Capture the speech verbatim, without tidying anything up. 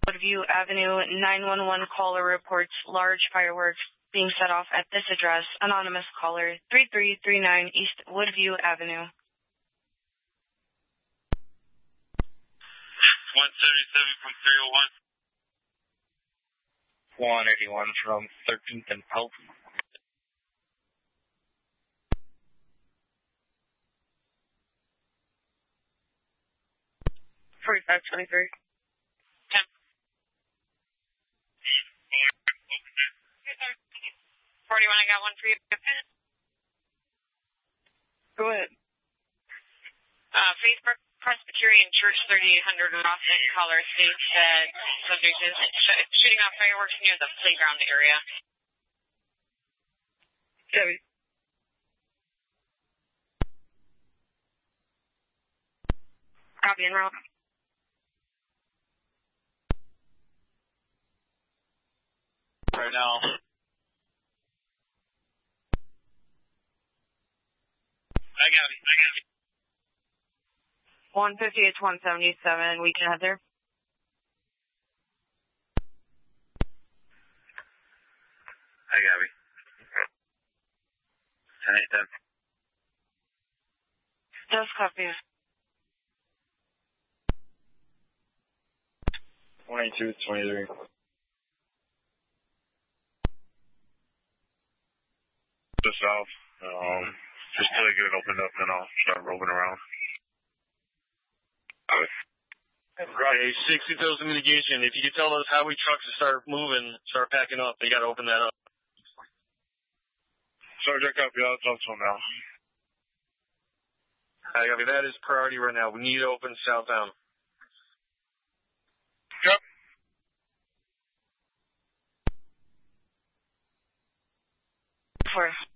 Woodview Avenue, nine one one caller reports large fireworks being set off at this address. Anonymous caller, three three three nine East Woodview Avenue. one seventy-seven from three oh one. one eighty-one from thirteenth and Pelt. forty-five twenty-three. ten. forty-one, I got one for you. Go ahead. Uh, Facebook Presbyterian Church, thirty-eight hundred Austin, caller states that subject is sh- shooting off fireworks near the playground area. Debbie. Copy and route. Right now. I got it. I got it. one fifty to one seventy-seven. We can head there. I got it. ten eight ten. Just copy. twenty-two twenty-three. Just south. Um, just till they get it opened up, then I'll start roving around. Hey, six, if those mitigation. If you could tell those highway trucks to start moving, start packing up, they got to open that up. Sergeant, copy. I'll talk to him now. I copy. That is priority right now. We need to open southbound. Yep. Four.